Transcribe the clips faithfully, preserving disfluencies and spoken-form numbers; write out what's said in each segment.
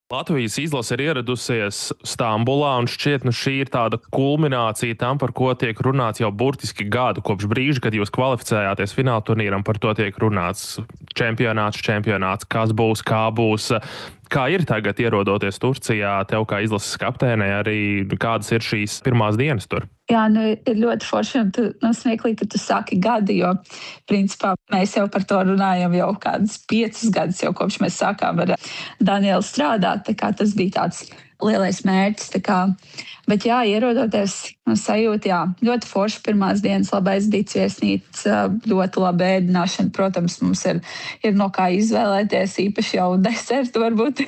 Latvijas izlase ir ieradusies Stambulā, un šķiet, nu šī ir tāda kulminācija tam, par ko tiek runāts jau burtiski gadu. Kopš brīža, kad jūs kvalificējāties fināla turnīram, par to tiek runāts. Čempionāts, čempionāts, kas būs, kā būs. Kā ir tagad ierodoties Turcijā, tev kā izlases kapteinei, arī kādas ir šīs pirmās dienas tur? Jā, nu ir ļoti forši un tu, nu, smieklīgi, ka tu saki gadi, jo principā mēs jau par to runājam jau kādus piecus gadus, jau kopš mēs sākām ar Danielu strādāt, tā kā tas bija tāds lielais mērķis. Tā kā, bet jā, ierodoties no sajūta, jā, ļoti forši pirmās dienas, labais dīts viesnīts, ļoti laba ēdināšana. Protams, mums ir, ir no kā izvēlēties, īpaši jau desertu varbūt.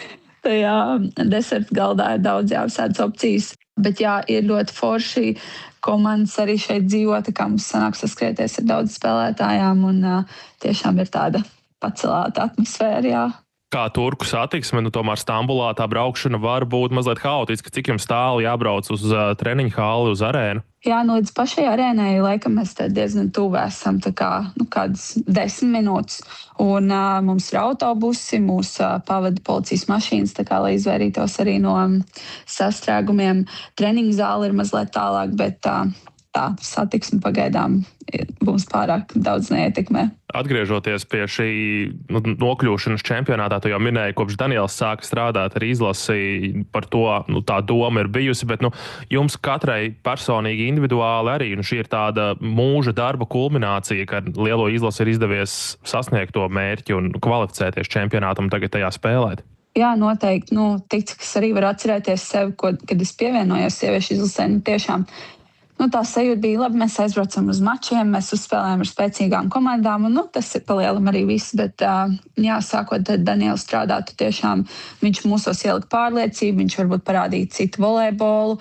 Tajā desertu galdā ir daudz jāapsēdas opcijas. Bet jā, ir ļoti forši. Komandas arī šeit dzīvo, tā kā mums sanāk saskrieties ar daudz spēlētājām un uh, tiešām ir tāda pacelāta atmosfēra, jā. Kā turku satiksme, nu tomēr Stambulā tā braukšana var būt mazliet haotiska. Cik jums tālu jābrauc uz uh, treniņu halli, uz arēnu? Jā, nu līdz pašai arēnai laikam mēs te diezgan tuvu esam, tā kā nu, kādas desmit minūtes. Un uh, mums ir autobusi, mūs uh, pavada policijas mašīnas, tā kā, lai izvairītos arī no um, sastrēgumiem. Treniņu zāle ir mazliet tālāk, bet uh, tā satiksme pagaidām būs pārāk daudz neietekmē. Atgriežoties pie šī nu, nokļūšanas čempionātā, tu jau minēji, kopš Daniels sāka strādāt ar izlasi, par to nu, tā doma ir bijusi, bet nu, jums katrai personīgi individuāli arī nu, šī ir tāda mūža darba kulminācija, kad lielo izlasi ir izdevies sasniegt to mērķi un kvalificēties čempionātam un tagad tajā spēlēt. Jā, noteikti. Nu, tik, cik es arī varu atcerēties sevi, ko, kad es pievienojos sieviešu izlasē, nu, tiešām Nu, tā sajūta bija labi, mēs aizbraucam uz mačiem, mēs uzspēlējam ar spēcīgām komandām, un nu, tas ir palielam arī viss, bet jā, sākot ar Danielu strādāt, tiešām viņš mūsos ielika pārliecību, viņš varbūt parādīja citu volejbolu,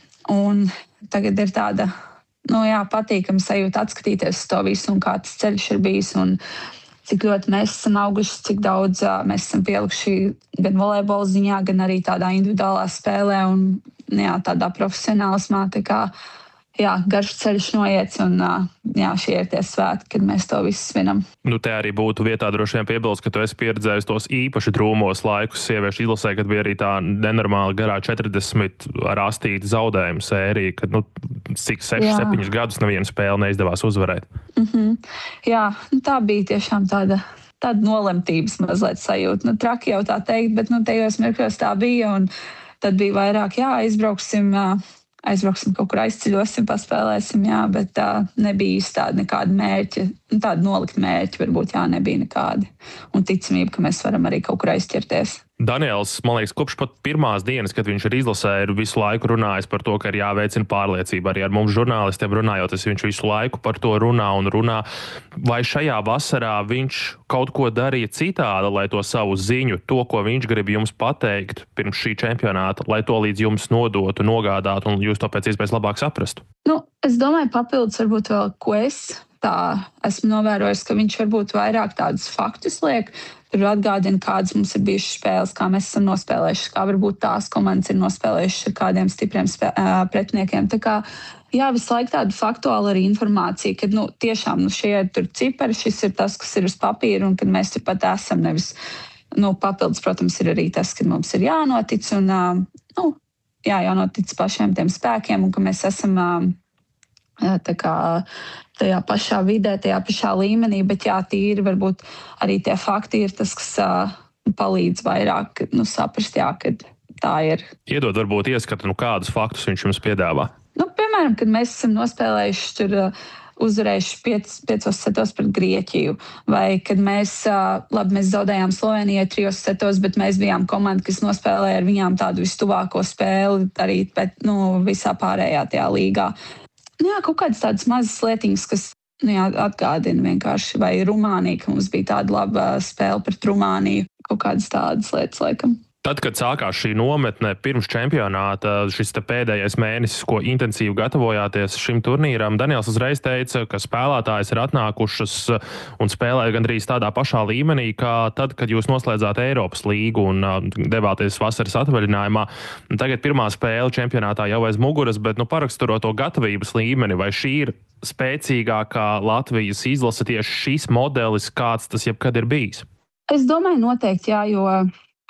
un tagad ir tāda, nu jā, patīkama sajūta atskatīties uz to visu, un kā tas ceļš ir bijis, un cik ļoti mēs esam auguši, cik daudz mēs esam pielikuši gan volejbola ziņā, gan arī tādā individuālā spēlē, un jā, tādā profesionālismā, tā kā Jā, garš ceļš noiets, un jā, šie ir tie svētki, kad mēs to visu svinam. Nu, te arī būtu vietā droši vien piebilst, ka tu esi pieredzējis tos īpaši drūmos laikus sieviešu izlasē, kad bija arī tā nenormāli garā četrdesmit ar astīti zaudējumu sērija, kad, nu, cik seši, septiņus gadus neviena spēle neizdevās uzvarēt. Mm-hmm. Jā, nu, tā bija tiešām tāda, tāda nolemtības mazliet sajūta. Nu, traki jau tā teikt, bet nu, tajos mirkļos tā bija, un tad bija vairāk, jā, aizbrauksim, aizbrauksim, kaut kur aizceļosim, paspēlēsim, jā, bet tā nebija īsti tāda nekāda mērķa, tāda nolikt mērķa, varbūt jā, nebija nekādi. Un ticamība, ka mēs varam arī kaut kur aizķerties. Daniels, man liekas, kopš pat pirmās dienas, kad viņš ir izlasē, ir visu laiku runājis par to, ka ir jāveicina pārliecība. Arī ar mums žurnālistiem runājot, viņš visu laiku par to runā un runā. Vai šajā vasarā viņš kaut ko darīja citādi, lai to savu ziņu, to, ko viņš grib jums pateikt pirms šī čempionāta, lai to līdz jums nodotu, nogādātu un jūs to pēc iespējas labāk saprastu? Nu, es domāju, papildus varbūt vēl, ko es tā esmu novērojis, ka viņš varbūt vairāk tādus faktus liek. Tur atgādina, kādas mums ir bijušas spēles, kā mēs esam nospēlējuši, kā varbūt tās komandas ir nospēlējušas ar kādiem stipriem spē- pretiniekiem. Tā kā, jā, visu laiku tāda faktuāla arī informācija, kad, nu, tiešām, nu, šie ir tur cipari, šis ir tas, kas ir uz papīra, un kad mēs tur pat esam nevis, nu, papildus, protams, ir arī tas, ka mums ir jānotic, un, nu, jā, jānotic pašiem tiem spēkiem, un ka mēs esam, tā kā, tajā pašā vidē, tajā pašā līmenī, bet jā, tīri varbūt arī tie fakti ir tas, kas uh, palīdz vairāk nu, saprast, jā, kad tā ir. Iedod varbūt ieskatu, nu kādus faktus viņš jums piedāvā? Nu, piemēram, kad mēs esam nospēlējuši tur uh, uzvarējuši piec, piecos setos pret Grieķiju, vai kad mēs, uh, labi, mēs zaudējām Slovenijai trijos setos, bet mēs bijām komanda, kas nospēlēja ar viņām tādu vistuvāko spēli arī pēc, nu, visā pārējā tajā līgā. Nu, jā, kaut kādas tādas mazas lietiņas, kas nu, jā, atgādina vienkārši, vai Rumānija, ka mums bija tāda laba spēle pret Rumāniju, kaut kādas tādas lietas, laikam. Tad, kad sākās šī nometne pirms čempionāta, šis te pēdējais mēnesis, ko intensīvi gatavojāties šim turnīram, Daniels uzreiz teica, ka spēlētājas ir atnākušas un spēlē gandrīz tādā pašā līmenī, kā tad, kad jūs noslēdzāt Eiropas līgu un devāties vasaras atvaļinājumā. Tagad pirmā spēle čempionātā jau aiz muguras, bet nu, paraksturot to gatavības līmeni, vai šī ir spēcīgākā Latvijas izlase tieši šis modelis, kāds tas jebkad ir bijis? Es domāju, noteikti, jā, jo